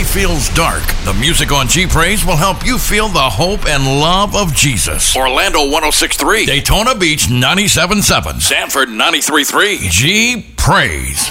day feels dark, the music on G Praise will help you feel the hope and love of Jesus. Orlando 106.3, Daytona Beach 97.7, Sanford 93.3. G Praise.